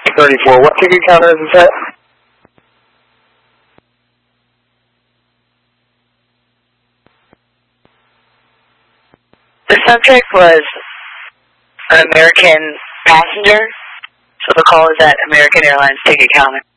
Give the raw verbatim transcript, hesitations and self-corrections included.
thirty-four. What ticket counter is this at? The subject was an American passenger, so the call is at American Airlines ticket counter.